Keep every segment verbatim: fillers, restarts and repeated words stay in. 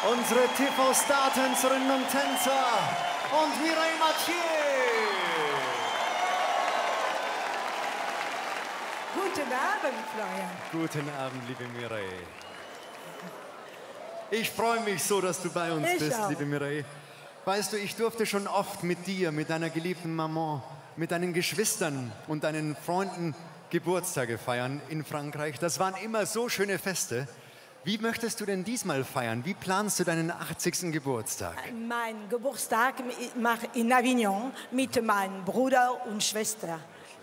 unsere T V-Star-Tänzerinnen und Tänzer und Mireille Mathieu. Guten Abend, Florian. Guten Abend, liebe Mireille. Ich freue mich so, dass du bei uns ich bist, auch. liebe Mireille. Weißt du, ich durfte schon oft mit dir, mit deiner geliebten Maman, mit deinen Geschwistern und deinen Freunden Geburtstage feiern in Frankreich. Das waren immer so schöne Feste. Wie möchtest du denn diesmal feiern? Wie planst du deinen achtzigsten Geburtstag? Mein Geburtstag mache ich in Avignon mit meinem Bruder und Schwester.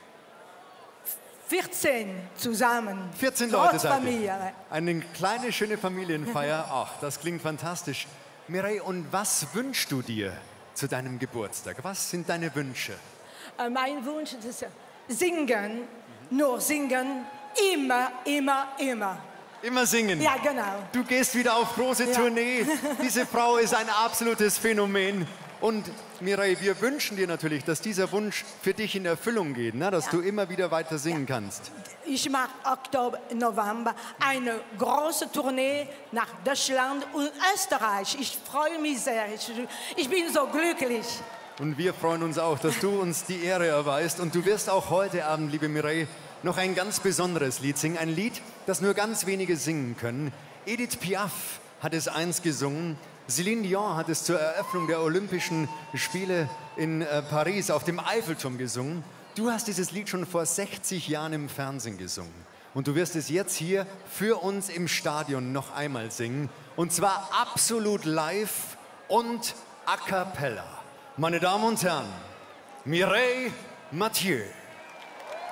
vierzehn zusammen. vierzehn Leute seid Familie. ihr. Eine kleine, schöne Familienfeier. Ach, das klingt fantastisch. Mireille, und was wünschst du dir zu deinem Geburtstag? Was sind deine Wünsche? Äh, mein Wunsch ist singen, nur singen, immer, immer, immer. Immer singen. Ja, genau. Du gehst wieder auf große Ja. Tournee. Diese Frau ist ein absolutes Phänomen. Und Mireille, wir wünschen dir natürlich, dass dieser Wunsch für dich in Erfüllung geht, ne? Dass Ja. du immer wieder weiter singen ja. kannst. Ich mache Oktober, November eine große Tournee nach Deutschland und Österreich. Ich freue mich sehr. Ich, ich bin so glücklich. Und wir freuen uns auch, dass du uns die Ehre erweist. Und du wirst auch heute Abend, liebe Mireille, noch ein ganz besonderes Lied singen. Ein Lied, das nur ganz wenige singen können. Edith Piaf hat es einst gesungen. Céline Dion hat es zur Eröffnung der Olympischen Spiele in äh, Paris auf dem Eiffelturm gesungen. Du hast dieses Lied schon vor sechzig Jahren im Fernsehen gesungen. Und du wirst es jetzt hier für uns im Stadion noch einmal singen. Und zwar absolut live und a cappella. Meine Damen und Herren, Mireille Mathieu.